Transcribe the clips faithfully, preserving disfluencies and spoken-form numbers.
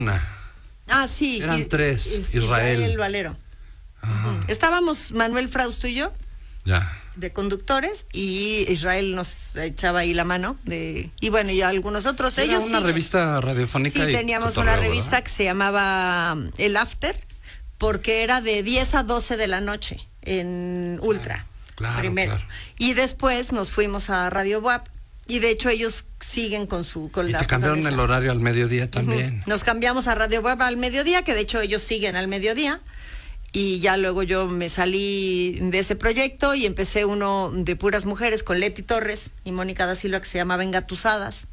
Una. Ah, sí. Eran y, tres. y, Israel. Israel Valero. Uh-huh. Estábamos Manuel Frausto y yo. Ya. De conductores, y Israel nos echaba ahí la mano de y bueno, y algunos otros. Era ellos una siguen. revista radiofónica. Sí, y teníamos cotorreo, una revista, ¿verdad?, que se llamaba El After, porque era de diez a doce de la noche en Ultra. Claro, primero. Claro. Y después nos fuimos a Radio W A P, y de hecho ellos siguen con su con y la te cambiaron el horario al mediodía también. Uh-huh. Nos cambiamos a Radio W A P al mediodía, que de hecho ellos siguen al mediodía. Y ya luego yo me salí de ese proyecto y empecé uno de puras mujeres con Leti Torres y Mónica da Silva, que se llamaba Engatusadas.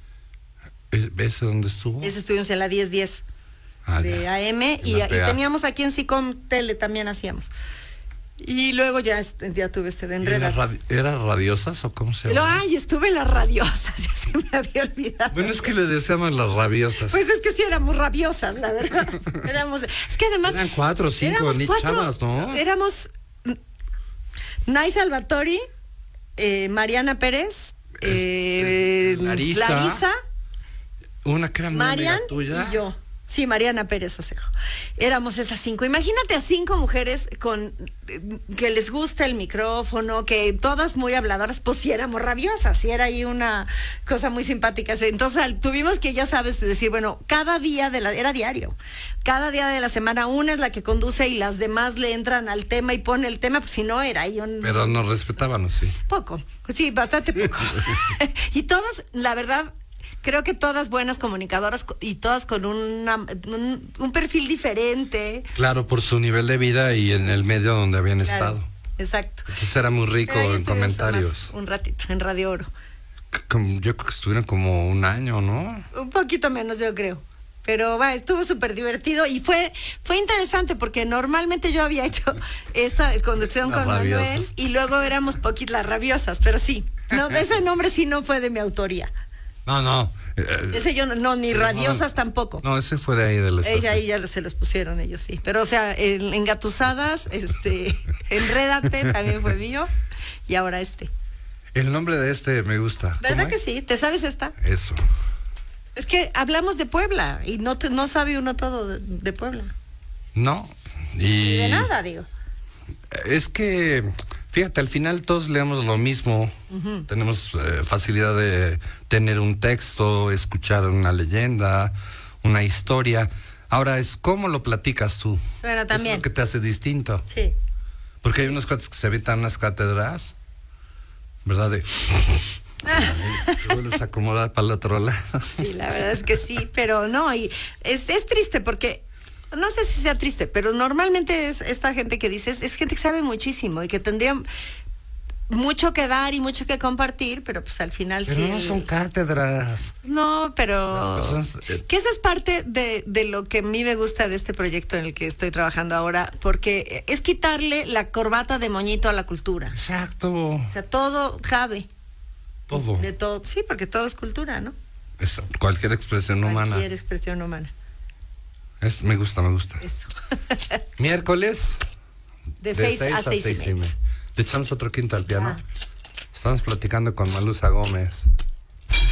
¿Ese dónde estuvo? Ese estuvimos en la diez diez ah, de ya. A M y, y teníamos aquí en Sicom Tele también hacíamos. Y luego ya, ya tuve este de Enreda. ¿Era, radi ¿Era Radiosas o cómo se llama? No, ay, estuve en las Radiosas, ya se me había olvidado. Bueno, es que le decíamos las rabiosas. Pues es que sí éramos rabiosas, la verdad. Éramos, es que además... Eran cuatro o cinco ni chavas, ¿no? Éramos Nay Salvatori, eh, Mariana Pérez, eh, Larisa, Larisa, una que era muy Marian amiga tuya. y yo. Sí, Mariana Pérez Osejo. Éramos esas cinco. Imagínate a cinco mujeres con que les gusta el micrófono, que todas muy habladoras, pues sí éramos rabiosas, sí era ahí una cosa muy simpática. Entonces tuvimos que, ya sabes, decir, bueno, cada día de la, era diario, cada día de la semana una es la que conduce y las demás le entran al tema y pone el tema, pues si no era ahí un... Pero nos respetaban, ¿o sí? Poco, sí, bastante poco. Y todas, la verdad... Creo que todas buenas comunicadoras y todas con una, un, un perfil diferente. Claro, por su nivel de vida y en el medio donde habían claro, estado. Exacto. Entonces era muy rico en comentarios. Un ratito, en Radio Oro. Como, yo creo que estuvieron como un año, ¿no? Un poquito menos, yo creo. Pero va, estuvo súper divertido y fue fue interesante porque normalmente yo había hecho esta conducción las con rabiosas. Manuel y luego éramos poquitas las rabiosas, pero sí. No, ese nombre sí no fue de mi autoría. No, no. Eh, ese yo no, no ni radiosas no, tampoco. No, ese fue de ahí de la estación. Ahí ya se los pusieron ellos, sí. Pero o sea, el Engatusadas, este, Enrédate también fue mío y ahora este. El nombre de este me gusta. ¿Verdad que sí? ¿Te sabes esta? Eso. Es que hablamos de Puebla y no te, no sabe uno todo de, de Puebla. No. Y... y de nada, digo. Es que... Fíjate, al final todos leemos lo mismo, uh-huh. Tenemos eh, facilidad de tener un texto, escuchar una leyenda, una historia. Ahora es cómo lo platicas tú. Bueno, también. Eso es lo que te hace distinto. Sí. Porque hay unos cuates que se evitan unas cátedras, ¿verdad? De... te vuelves a acomodar para el otro lado. Sí, la verdad es que sí, pero no, y es, es triste porque... No sé si sea triste, pero normalmente es esta gente que dices, es gente que sabe muchísimo y que tendría mucho que dar y mucho que compartir, pero pues al final pero sí. no el... son cátedras. No, pero personas, eh... que esa es parte de, de lo que a mí me gusta de este proyecto en el que estoy trabajando ahora, porque es quitarle la corbata de moñito a la cultura. Exacto. O sea, todo cabe. Todo. De todo, sí, porque todo es cultura, ¿no? Es cualquier expresión cualquier humana. Cualquier expresión humana. Es, me gusta, me gusta. Eso. Miércoles. De seis a seis y media. Le echamos otro quinto al piano. Ah. Estamos platicando con Malusa Gómez.